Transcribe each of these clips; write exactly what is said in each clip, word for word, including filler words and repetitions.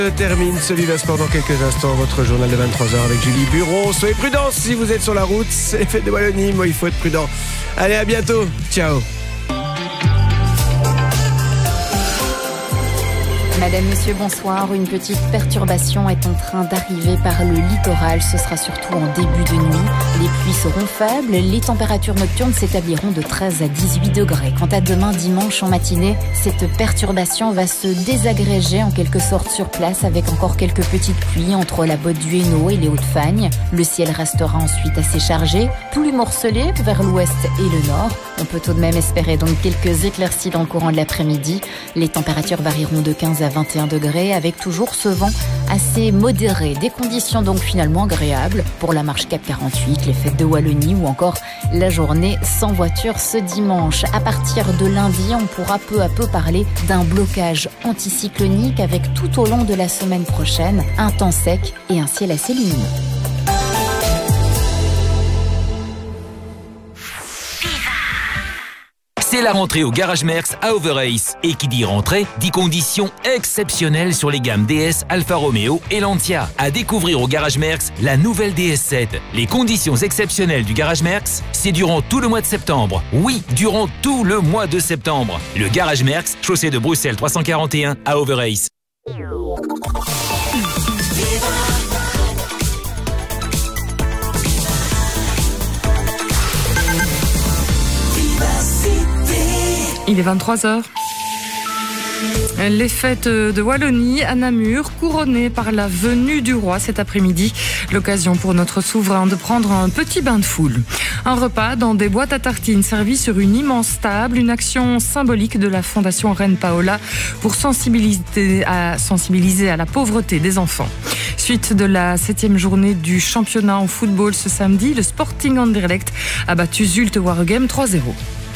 Je termine ce Viva Sport dans quelques instants, votre journal de vingt-trois heures avec Julie Bureau. Soyez prudents si vous êtes sur la route, c'est les fêtes de Wallonie, moi il faut être prudent. Allez, à bientôt, ciao. Madame, monsieur, bonsoir. Une petite perturbation est en train d'arriver par le littoral. Ce sera surtout en début de nuit. Les pluies seront faibles. Les températures nocturnes s'établiront de treize à dix-huit degrés. Quant à demain, dimanche en matinée, cette perturbation va se désagréger en quelque sorte sur place avec encore quelques petites pluies entre la Botte du Hainaut et les Hauts-de-Fagne. Le ciel restera ensuite assez chargé, plus morcelé vers l'ouest et le nord. On peut tout de même espérer donc quelques éclaircies dans le courant de l'après-midi. Les températures varieront de quinze à vingt et un degrés avec toujours ce vent assez modéré. Des conditions donc finalement agréables pour la marche Cap quarante-huit, les fêtes de Wallonie ou encore la journée sans voiture ce dimanche. À partir de lundi, on pourra peu à peu parler d'un blocage anticyclonique avec tout au long de la semaine prochaine un temps sec et un ciel assez lumineux. C'est la rentrée au Garage Merckx à Overace. Et qui dit rentrée, dit conditions exceptionnelles sur les gammes D S, Alfa Romeo et Lancia. À découvrir au Garage Merckx, la nouvelle D S sept. Les conditions exceptionnelles du Garage Merckx, c'est durant tout le mois de septembre. Oui, durant tout le mois de septembre. Le Garage Merckx, chaussée de Bruxelles trois cent quarante et un à Overace. Il est vingt-trois heures. Les fêtes de Wallonie à Namur, couronnées par la venue du roi cet après-midi. L'occasion pour notre souverain de prendre un petit bain de foule. Un repas dans des boîtes à tartines servis sur une immense table. Une action symbolique de la Fondation Reine Paola pour sensibiliser à, sensibiliser à la pauvreté des enfants. Suite de la septième journée du championnat en football ce samedi, le Sporting Anderlecht a battu Zulte Waregem trois zéro.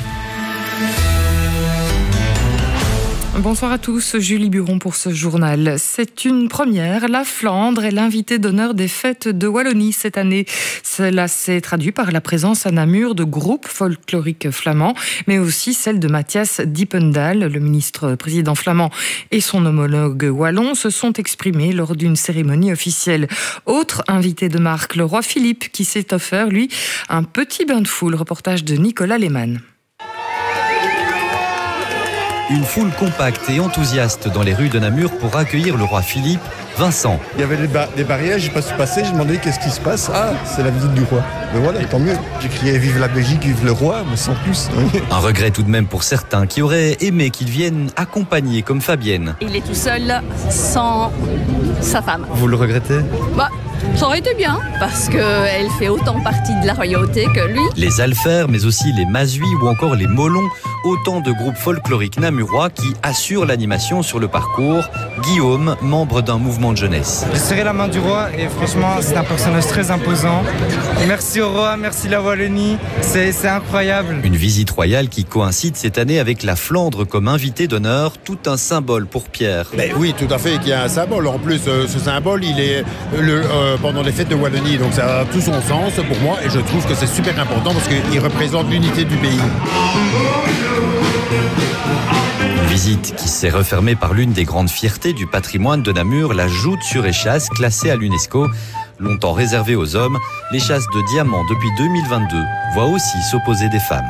Bonsoir à tous, Julie Bureau pour ce journal. C'est une première. La Flandre est l'invité d'honneur des fêtes de Wallonie cette année. Cela s'est traduit par la présence à Namur de groupes folkloriques flamands, mais aussi celle de Mathias Diependaal. Le ministre président flamand et son homologue wallon se sont exprimés lors d'une cérémonie officielle. Autre invité de marque, le roi Philippe, qui s'est offert, lui, un petit bain de foule. Reportage de Nicolas Lehmann. Une foule compacte et enthousiaste dans les rues de Namur pour accueillir le roi Philippe. Vincent. Il y avait des, ba- des barrières, je n'ai pas su passer, j'ai demandé qu'est-ce qui se passe. Ah, c'est la visite du roi. Mais voilà, tant mieux. J'ai crié vive la Belgique, vive le roi, mais sans plus. Un regret tout de même pour certains qui auraient aimé qu'il vienne accompagner comme Fabienne. Il est tout seul, sans sa femme. Vous le regrettez ? Bah, ça aurait été bien, parce qu'elle fait autant partie de la royauté que lui. Les Alfers, mais aussi les Masuis ou encore les Molons, autant de groupes folkloriques namurois qui assurent l'animation sur le parcours. Guillaume, membre d'un mouvement de jeunesse. J'ai serré la main du roi et franchement, c'est un personnage très imposant. Merci au roi, merci la Wallonie, c'est, c'est incroyable. Une visite royale qui coïncide cette année avec la Flandre comme invité d'honneur, tout un symbole pour Pierre. Mais oui, tout à fait, qu'il y a un symbole. En plus, euh, ce symbole, il est le, euh, pendant les fêtes de Wallonie, donc ça a tout son sens pour moi et je trouve que c'est super important parce qu'il représente l'unité du pays. Une visite qui s'est refermée par l'une des grandes fiertés du patrimoine de Namur, la joute sur échasse classée à l'UNESCO. Longtemps réservée aux hommes, l'échasse de diamant depuis deux mille vingt-deux voit aussi s'opposer des femmes.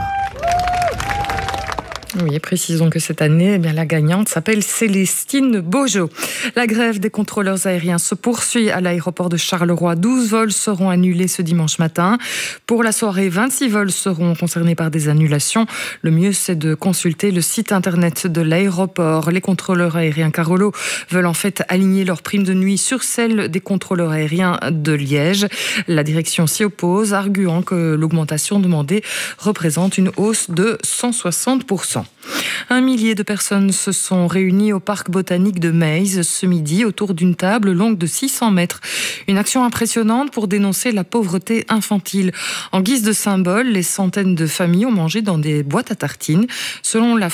Oui, précisons que cette année, eh bien, la gagnante s'appelle Célestine Beaujeau. La grève des contrôleurs aériens se poursuit à l'aéroport de Charleroi. douze vols seront annulés ce dimanche matin. Pour la soirée, vingt-six vols seront concernés par des annulations. Le mieux, c'est de consulter le site internet de l'aéroport. Les contrôleurs aériens Carolo veulent en fait aligner leurs primes de nuit sur celles des contrôleurs aériens de Liège. La direction s'y oppose, arguant que l'augmentation demandée représente une hausse de cent soixante pour cent. Un millier de personnes se sont réunies au parc botanique de Meize ce midi autour d'une table longue de six cents mètres. Une action impressionnante pour dénoncer la pauvreté infantile. En guise de symbole, les centaines de familles ont mangé dans des boîtes à tartines. Selon la